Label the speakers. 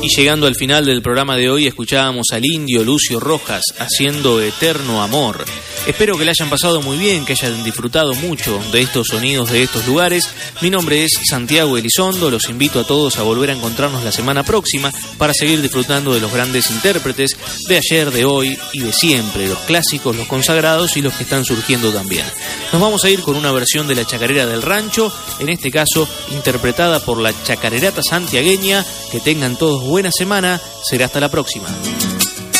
Speaker 1: Y llegando al final del programa de hoy, escuchábamos al indio Lucio Rojas haciendo Eterno Amor. Espero que le hayan pasado muy bien, que hayan disfrutado mucho de estos sonidos de estos lugares. Mi nombre es Santiago Elizondo, los invito a todos a volver a encontrarnos la semana próxima para seguir disfrutando de los grandes intérpretes de ayer, de hoy y de siempre, los clásicos, los consagrados y los que están surgiendo también. Nos vamos a ir con una versión de la Chacarera del Rancho, en este caso interpretada por la Chacarerata Santiagueña. Que tengan todos buena semana, será hasta la próxima.